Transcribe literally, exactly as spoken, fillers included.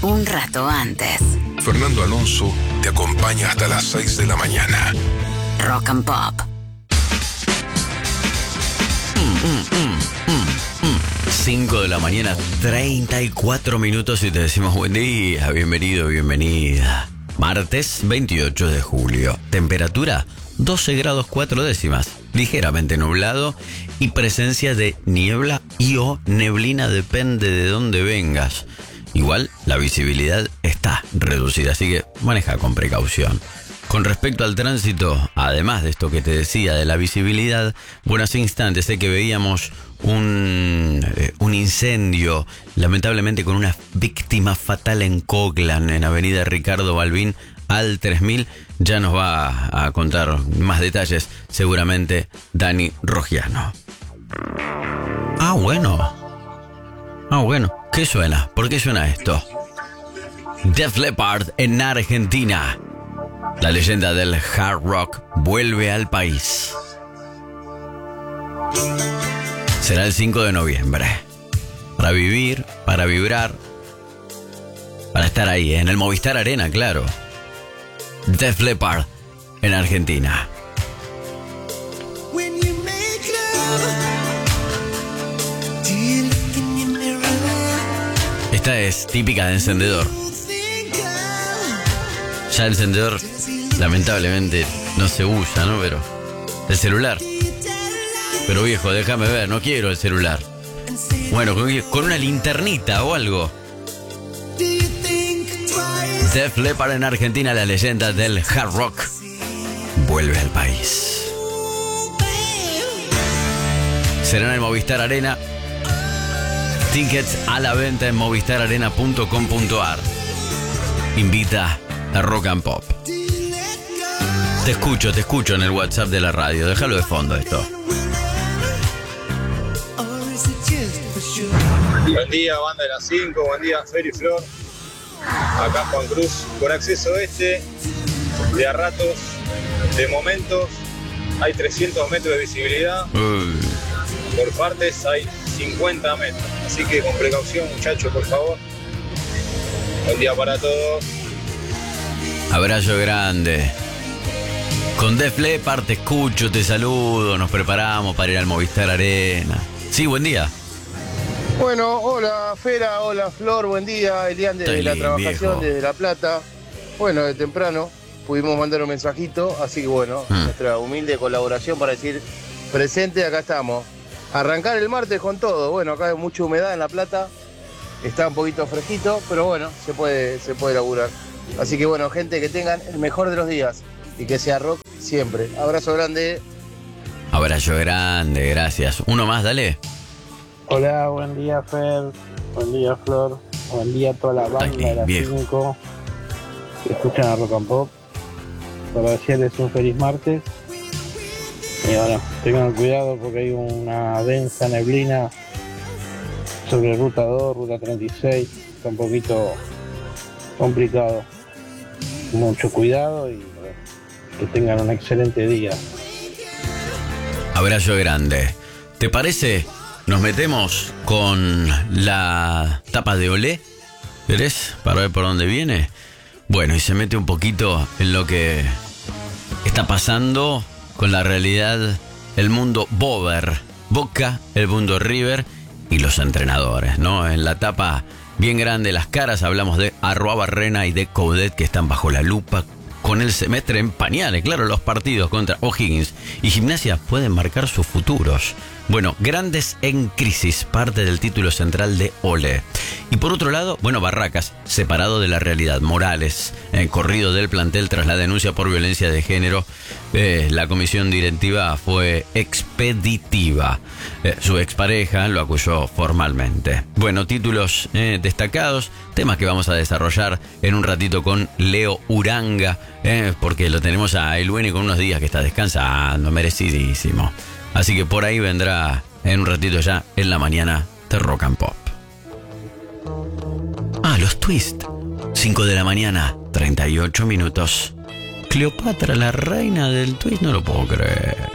un rato antes. Fernando Alonso te acompaña hasta las seis de la mañana. Rock and Pop. cinco de la mañana, treinta y cuatro minutos y te decimos buen día, bienvenido, bienvenida. Martes veintiocho de julio. Temperatura doce grados cuatro décimas. Ligeramente nublado y presencia de niebla y o neblina, depende de dónde vengas. Igual la visibilidad está reducida, así que maneja con precaución. Con respecto al tránsito, además de esto que te decía de la visibilidad, bueno, hace instantes sé que veíamos un, eh, un incendio, lamentablemente con una víctima fatal en Coglan, en avenida Ricardo Balbín al tres mil. Ya nos va a contar más detalles seguramente Dani Rogiano. Ah, bueno. Ah, bueno. ¿Qué suena? ¿Por qué suena esto? Def Leppard en Argentina. La leyenda del hard rock vuelve al país. Será el cinco de noviembre. Para vivir, para vibrar, para estar ahí, en el Movistar Arena, claro. Def Leppard en Argentina. Esta es típica de encendedor. Ya el encendedor lamentablemente no se usa, ¿no? Pero el celular. Pero viejo, déjame ver, no quiero el celular. Bueno, con, con una linternita o algo. Def Leppard en Argentina, la leyenda del hard rock vuelve al país. Será en el Movistar Arena. Tickets a la venta en movistar arena punto com punto ar. Invita a Rock and Pop. Te escucho, te escucho en el WhatsApp de la radio. Déjalo de fondo esto. Buen día, banda de las cinco. Buen día, Fer y Flor. Acá Juan Cruz, con acceso este, de a ratos, de momentos, hay trescientos metros de visibilidad. Uy. Por partes hay cincuenta metros. Así que con precaución, muchachos, por favor. Buen día para todos. Abrazo grande. Con Def Leppard te escucho, te saludo, nos preparamos para ir al Movistar Arena. Sí, buen día. Bueno, hola Fera, hola Flor, buen día. Elian desde la trabajación, desde La Plata. Bueno, de temprano pudimos mandar un mensajito, así que bueno, hmm. nuestra humilde colaboración para decir presente, acá estamos. Arrancar el martes con todo. Bueno, acá hay mucha humedad en La Plata, está un poquito fresquito, pero bueno, se puede, se puede laburar. Así que bueno, gente, que tengan el mejor de los días y que sea rock siempre. Abrazo grande. Abrazo grande, gracias. Uno más, dale. Hola, buen día Fer, buen día Flor, buen día a toda la banda Aquí, de las cinco que escuchan a Rock and Pop. Para decirles un feliz martes. Y bueno, tengan cuidado porque hay una densa neblina sobre Ruta dos, Ruta treinta y seis, está un poquito complicado. Mucho cuidado y bueno, que tengan un excelente día. Abrazo grande. ¿Te parece? Nos metemos con la tapa de Olé. ¿Querés? Para ver por dónde viene. Bueno, y se mete un poquito en lo que está pasando con la realidad, el mundo Bober, Boca, el mundo River y los entrenadores, ¿no? En la tapa bien grande, las caras, hablamos de Arroa Barrena y de Coudet, que están bajo la lupa con el semestre en pañales. Claro, los partidos contra O'Higgins y Gimnasia pueden marcar sus futuros. Bueno, Grandes en crisis, parte del título central de Olé. Y por otro lado, bueno, Barracas, separado de la realidad. Morales, eh, corrido del plantel tras la denuncia por violencia de género. Eh, la comisión directiva fue expeditiva. Eh, su expareja lo acusó formalmente. Bueno, títulos eh, destacados, temas que vamos a desarrollar en un ratito con Leo Uranga, eh, porque lo tenemos a Elueni con unos días que está descansando, merecidísimo. Así que por ahí vendrá en un ratito ya en la mañana de Rock and Pop. Ah, los Twist. cinco de la mañana, treinta y ocho minutos. Cleopatra, la reina del Twist, no lo puedo creer.